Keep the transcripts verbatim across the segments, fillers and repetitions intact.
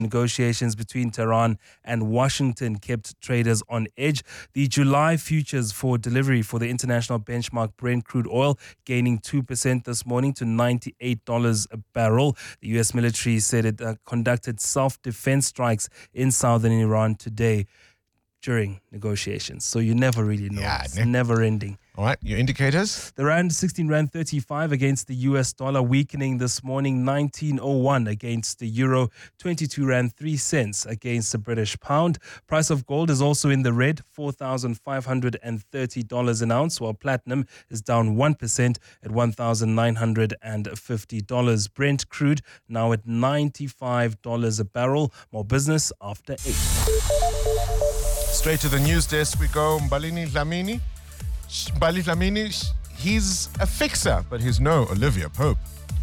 Negotiations between Tehran and Washington kept traders on edge. The July futures for delivery for the international benchmark Brent crude oil gaining two percent this morning to ninety-eight dollars a barrel. The U S military said it uh, conducted self-defense strikes in southern Iran today during negotiations. So you never really know. Yeah, it's ne- never ending. All right, your indicators? The rand sixteen rand thirty-five against the U S dollar, weakening this morning nineteen oh one against the euro, twenty-two rand three cents against the British pound. Price of gold is also in the red, four thousand five hundred thirty dollars an ounce, while platinum is down one percent at one thousand nine hundred fifty dollars. Brent crude now at ninety-five dollars a barrel. More business after eight. Straight to the news desk we go. Mbalini Dlamini. Mbali Dlamini, he's a fixer, but he's no Olivia Pope.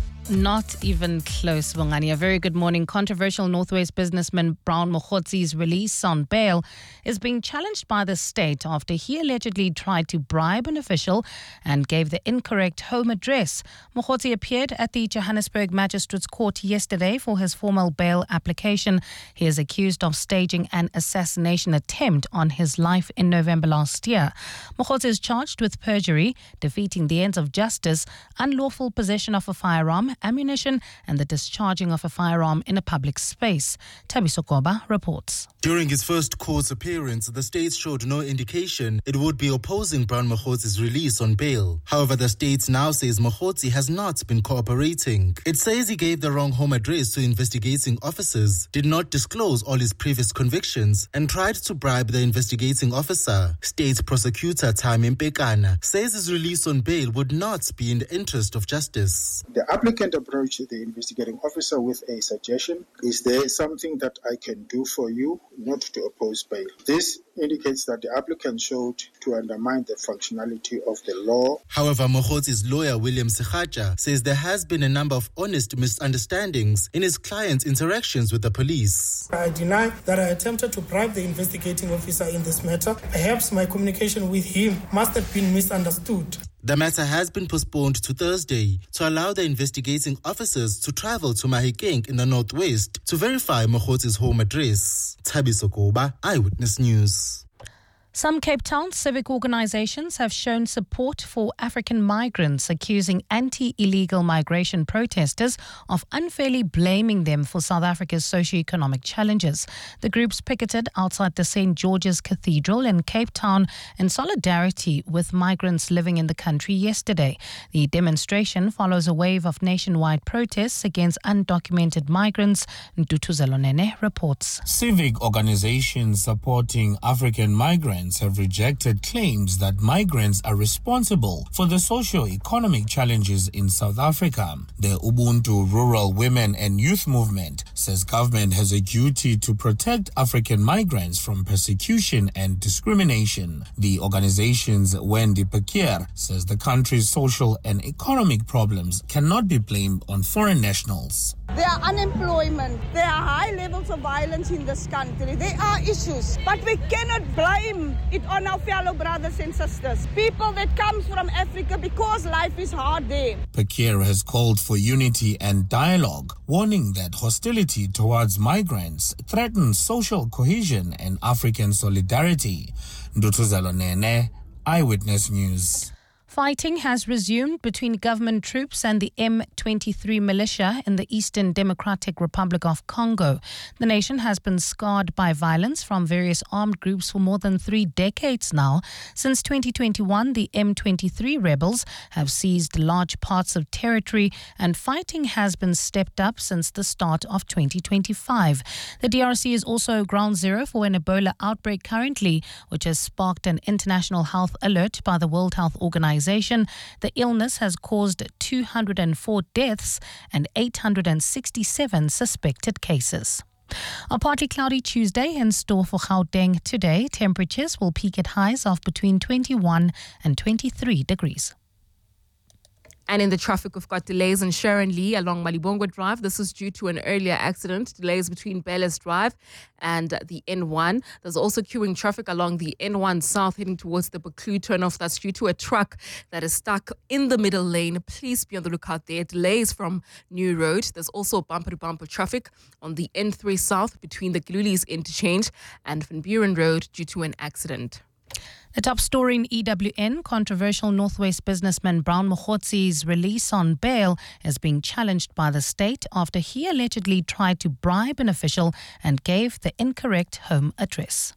Not even close, Bongani. A very good morning. Controversial Northwest businessman Brown Mokhotzi's release on bail is being challenged by the state after he allegedly tried to bribe an official and gave the incorrect home address. Mokhotzi appeared at the Johannesburg Magistrates Court yesterday for his formal bail application. He is accused of staging an assassination attempt on his life in November last year. Mokhotzi is charged with perjury, defeating the ends of justice, unlawful possession of a firearm, ammunition and the discharging of a firearm in a public space. Thabiso Koba reports. During his first court appearance, the state showed no indication it would be opposing Brown Mokhotzi's release on bail. However, the state now says Mokhotzi has not been cooperating. It says he gave the wrong home address to investigating officers, did not disclose all his previous convictions, and tried to bribe the investigating officer. State prosecutor Thami Mpekana says his release on bail would not be in the interest of justice. The applicant approached the investigating officer with a suggestion. Is there something that I can do for you not to oppose bail? This indicates that the applicant showed to undermine the functionality of the law. However, Mokhotzi's lawyer, William Sekhaja, says there has been a number of honest misunderstandings in his client's interactions with the police. I deny that I attempted to bribe the investigating officer in this matter. Perhaps my communication with him must have been misunderstood. The matter has been postponed to Thursday to allow the investigating officers to travel to Mahikeng in the northwest to verify Mokhotzi's home address. Thabiso Koba, Eyewitness News. Some Cape Town civic organizations have shown support for African migrants, accusing anti-illegal migration protesters of unfairly blaming them for South Africa's socio-economic challenges. The groups picketed outside the Saint George's Cathedral in Cape Town in solidarity with migrants living in the country yesterday. The demonstration follows a wave of nationwide protests against undocumented migrants. Ntutuzelo Nene reports. Civic organizations supporting African migrants have rejected claims that migrants are responsible for the socio-economic challenges in South Africa. The Ubuntu Rural Women and Youth Movement says government has a duty to protect African migrants from persecution and discrimination. The organization's Wendy Pekier says the country's social and economic problems cannot be blamed on foreign nationals. There are unemployment, there are high levels of violence in this country, there are issues, but we cannot blame it on our fellow brothers and sisters, people that come from Africa because life is hard there. Pekier has called for unity and dialogue, warning that hostility towards migrants threatens social cohesion and African solidarity. Ndutuzelo Nene, Eyewitness News. Fighting has resumed between government troops and the M twenty-three militia in the Eastern Democratic Republic of Congo. The nation has been scarred by violence from various armed groups for more than three decades now. Since twenty twenty-one, the M twenty-three rebels have seized large parts of territory, and fighting has been stepped up since the start of twenty twenty-five. The D R C is also ground zero for an Ebola outbreak currently, which has sparked an international health alert by the World Health Organization. The illness has caused two hundred four deaths and eight hundred sixty-seven suspected cases. A partly cloudy Tuesday in store for Gauteng today. Temperatures will peak at highs of between twenty-one and twenty-three degrees. And in the traffic, we've got delays in Sharon Lee along Malibongwe Drive. This is due to an earlier accident. Delays between Bellis Drive and the N one. There's also queuing traffic along the N one South heading towards the Buccleuch turnoff. That's due to a truck that is stuck in the middle lane. Please be on the lookout there. Delays from New Road. There's also bumper-to-bumper traffic on the N three South between the Glulies interchange and Van Buren Road due to an accident. The top story in E W N, controversial Northwest businessman Brown Mokhotzi's release on bail is being challenged by the state after he allegedly tried to bribe an official and gave the incorrect home address.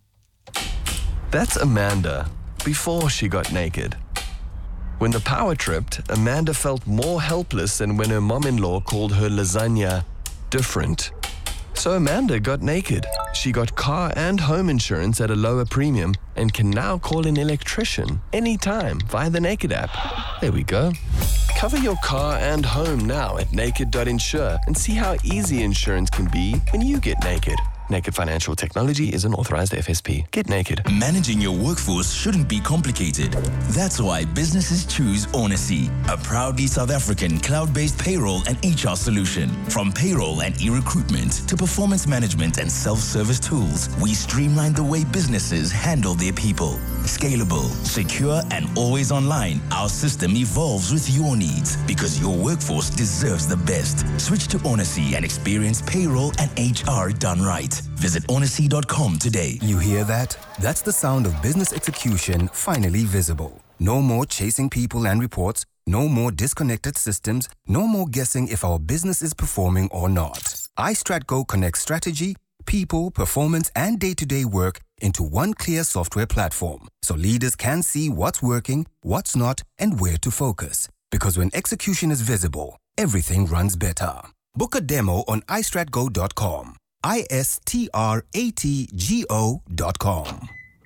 That's Amanda, before she got naked. When the power tripped, Amanda felt more helpless than when her mom-in-law called her lasagna different. So Amanda got naked. She got car and home insurance at a lower premium and can now call an electrician anytime via the Naked app. There we go. Cover your car and home now at naked dot insure and see how easy insurance can be when you get naked. Naked Financial Technology is an authorized F S P. Get naked. Managing your workforce shouldn't be complicated. That's why businesses choose Onacy, a proudly South African cloud-based payroll and H R solution. From payroll and e-recruitment to performance management and self-service tools, we streamline the way businesses handle their people. Scalable, secure, and always online, our system evolves with your needs because your workforce deserves the best. Switch to Onacy and experience payroll and H R done right. Visit onacy dot com today. You hear that? That's the sound of business execution finally visible. No more chasing people and reports, no more disconnected systems, no more guessing if our business is performing or not. iStratGo connects strategy, people, performance, and day-to-day work into one clear software platform, so leaders can see what's working, what's not, and where to focus. Because when execution is visible, everything runs better. Book a demo on i strat go dot com. I S T R A T G O dot com.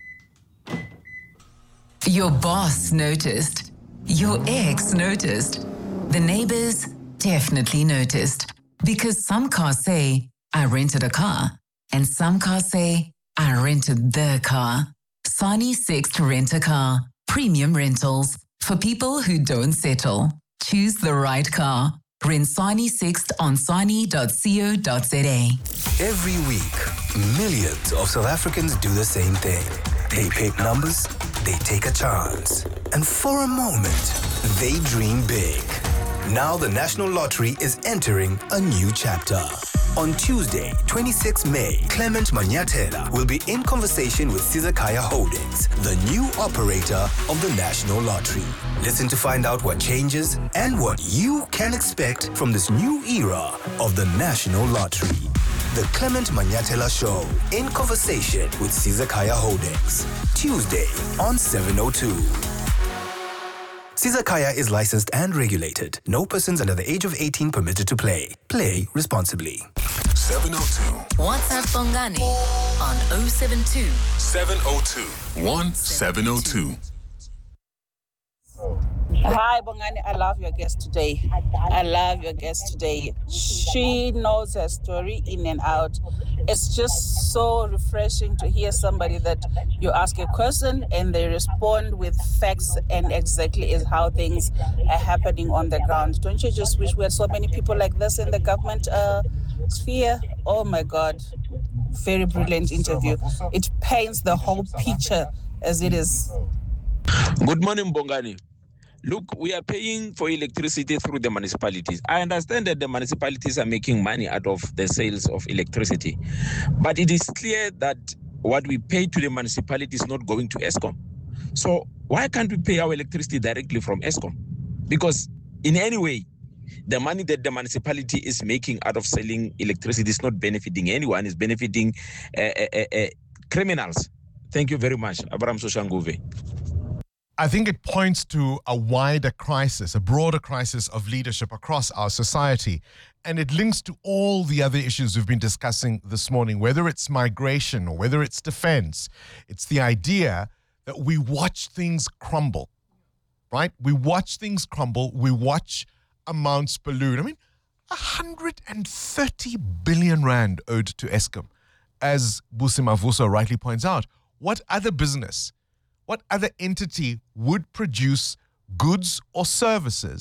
Your boss noticed. Your ex noticed. The neighbors definitely noticed. Because some cars say, I rented a car. And some cars say, I rented the car. Sani Sixt Rent-A-Car. Premium rentals. For people who don't settle. Choose the right car. Rent Sani Sixt on sani dot co dot za. Every week, millions of South Africans do the same thing. They pick numbers, they take a chance, and for a moment, they dream big. Now the National Lottery is entering a new chapter. On Tuesday, the twenty-sixth of May, Clement Manyathela will be in conversation with Sizakaya Holdings, the new operator of the National Lottery. Listen to find out what changes and what you can expect from this new era of the National Lottery. The Clement Manyathela Show, in conversation with Sizakaya Holdings. Tuesday on seven oh two. Sizakaya is licensed and regulated. No persons under the age of eighteen permitted to play. Play responsibly. seven oh two. WhatsApp Bongani on oh seven two. seven oh two. one seven oh two. Hi, Bongani. I love your guest today. I love your guest today. She knows her story in and out. It's just so refreshing to hear somebody that you ask a question and they respond with facts and exactly is how things are happening on the ground. Don't you just wish we had so many people like this in the government uh, sphere? Oh my God. Very brilliant interview. It paints the whole picture as it is. Good morning, Bongani. Look, we are paying for electricity through the municipalities. I understand that the municipalities are making money out of the sales of electricity. But it is clear that what we pay to the municipality is not going to Eskom. So why can't we pay our electricity directly from Eskom? Because in any way, the money that the municipality is making out of selling electricity is not benefiting anyone, it's benefiting uh, uh, uh, criminals. Thank you very much. Abraham Soshanguve. I think it points to a wider crisis, a broader crisis of leadership across our society. And it links to all the other issues we've been discussing this morning, whether it's migration or whether it's defense. It's the idea that we watch things crumble, right? We watch things crumble. We watch amounts balloon. I mean, one hundred thirty billion rand owed to Eskom. As Busi Mavuso rightly points out, what other business, what other entity would produce goods or services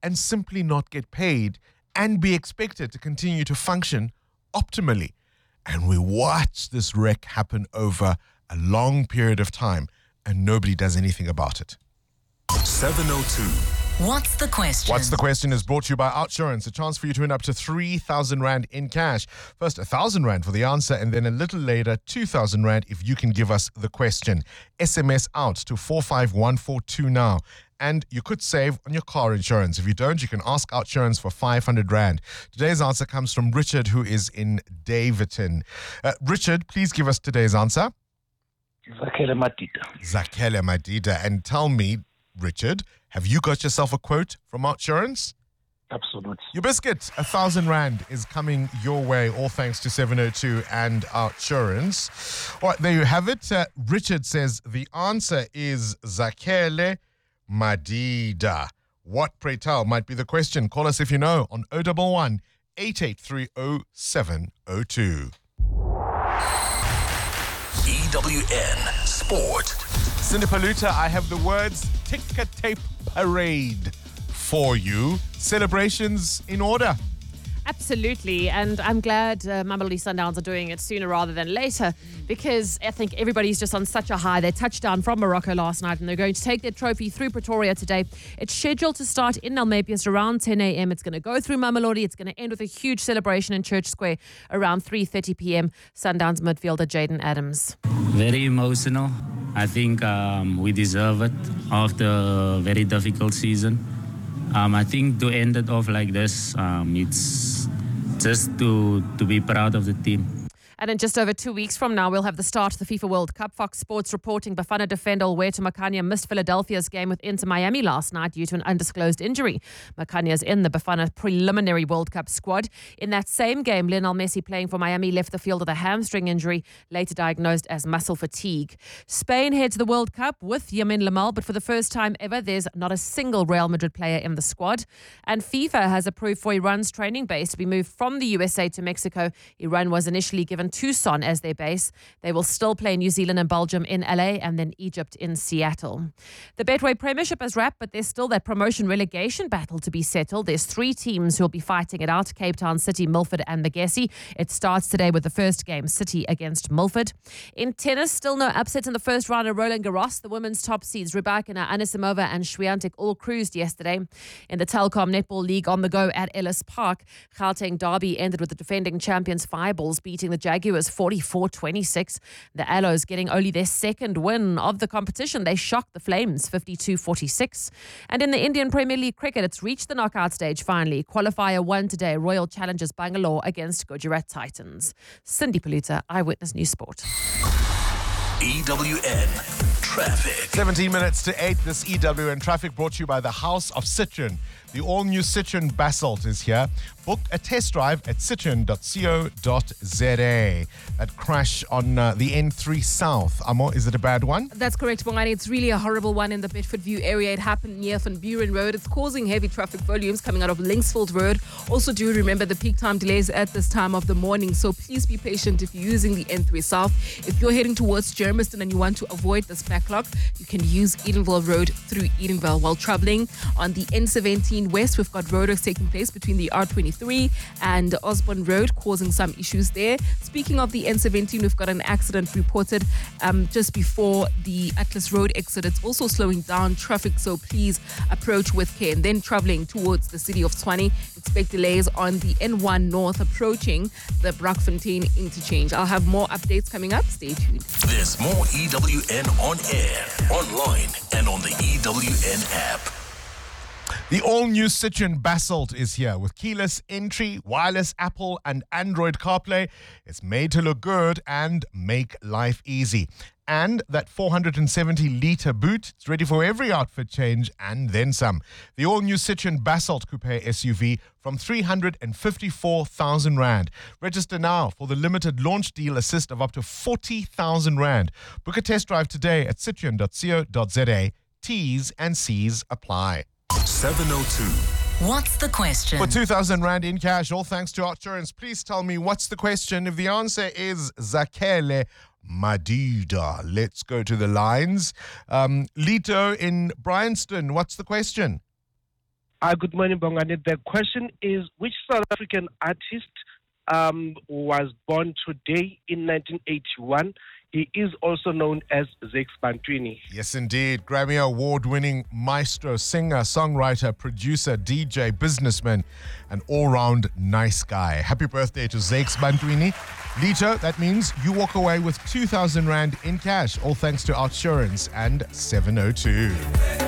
and simply not get paid and be expected to continue to function optimally. And we watch this wreck happen over a long period of time, and nobody does anything about it. seven oh two. What's the question? What's the question is brought to you by Outsurance, a chance for you to win up to three thousand rand in cash. First, one thousand rand for the answer, and then a little later, two thousand rand if you can give us the question. S M S out to four five one four two now. And you could save on your car insurance. If you don't, you can ask Outsurance for five hundred rand. Today's answer comes from Richard, who is in Davidton. Uh, Richard, please give us today's answer. Zakhele Madida. Zakhele Madida. And tell me, Richard, have you got yourself a quote from Outsurance? Absolutely. Your biscuit, a thousand rand is coming your way, all thanks to seven oh two and Outsurance. All right, there you have it. Uh, Richard says the answer is Zakhele Madida. What, pray tell, might be the question? Call us if you know on oh one one, eight eight three oh seven oh two. E W N Sport. Cindy Paluta, I have the words ticker tape parade for you. Celebrations in order. Absolutely, and I'm glad uh, Mamelodi Sundowns are doing it sooner rather than later, because I think everybody's just on such a high. They touched down from Morocco last night, and they're going to take their trophy through Pretoria today. It's scheduled to start in Nalmepius around ten a.m. It's going to go through Mamelodi. It's going to end with a huge celebration in Church Square around three thirty p.m. Sundowns midfielder Jaden Adams. Very emotional. I think um, we deserve it after a very difficult season. Um, I think to end it off like this, um, it's just to to be proud of the team. And in just over two weeks from now, we'll have the start of the FIFA World Cup. Fox Sports reporting Bafana defender Olweto Makanya missed Philadelphia's game with Inter Miami last night due to an undisclosed injury. Makanya's in the Bafana preliminary World Cup squad. In that same game, Lionel Messi playing for Miami left the field with a hamstring injury, later diagnosed as muscle fatigue. Spain head to the World Cup with Yamin Lamal, but for the first time ever, there's not a single Real Madrid player in the squad. And FIFA has approved for Iran's training base to be moved from the U S A to Mexico. Iran was initially given Tucson as their base. They will still play New Zealand and Belgium in L A and then Egypt in Seattle. The Betway Premiership has wrapped, but there's still that promotion relegation battle to be settled. There's three teams who will be fighting it out: Cape Town City, Milford and Magesi. It starts today with the first game, City against Milford. In tennis, still no upsets in the first round of Roland Garros. The women's top seeds Rybakina, Anisimova and Swiatek all cruised yesterday. In the Telkom Netball League on the go at Ellis Park, Gauteng Derby ended with the defending champions Fireballs beating the Jaguars forty-four twenty-six. The Aloes getting only their second win of the competition. They shocked the Flames fifty-two forty-six. And in the Indian Premier League cricket, it's reached the knockout stage finally. Qualifier one today, Royal Challengers Bangalore against Gujarat Titans. Cindy Paluta, Eyewitness News Sport. E W N Traffic. seventeen minutes to eight. This E W N Traffic brought to you by the House of Citroen. The all-new Citroen Basalt is here. Book a test drive at citroen dot co dot za. That crash on uh, the N three South. Amo, is it a bad one? That's correct, Bongani. It's really a horrible one in the Bedford View area. It happened near Van Buren Road. It's causing heavy traffic volumes coming out of Linksfield Road. Also, do remember the peak time delays at this time of the morning. So please be patient if you're using the N three South. If you're heading towards Germiston and you want to avoid this backlog, you can use Edenville Road through Edenville. While traveling on the N seventeen West, we've got roadworks taking place between the R twenty-three and Osborne Road, causing some issues there. Speaking of the N seventeen, we've got an accident reported um, just before the Atlas Road exit. It's also slowing down traffic, so please approach with care. And then traveling towards the city of Tshwane, expect delays on the N one North approaching the Braakfontein interchange. I'll have more updates coming up. Stay tuned. There's more E W N on air, online, and on the E W N app. The all-new Citroen Basalt is here with keyless entry, wireless Apple and Android CarPlay. It's made to look good and make life easy. And that four hundred seventy litre boot, it's ready for every outfit change and then some. The all-new Citroen Basalt Coupe S U V from three hundred fifty-four thousand rand. Register now for the limited launch deal assist of up to forty thousand rand. Book a test drive today at citroen dot co dot za. T's and C's apply. seven oh two. What's the question? For two thousand rand in cash, all thanks to Outsurance. Please tell me what's the question. If the answer is Zakhele Madida, let's go to the lines. Um, Lito in Bryanston, what's the question? Uh, good morning, Bongani. The question is, which South African artist um, was born today in nineteen eighty-one? He is also known as Zakes Bantwini. Yes, indeed. Grammy Award-winning maestro, singer, songwriter, producer, D J, businessman, and all-round nice guy. Happy birthday to Zakes Bantwini. Lito, that means you walk away with two thousand Rand in cash, all thanks to Outsurance and seven oh two.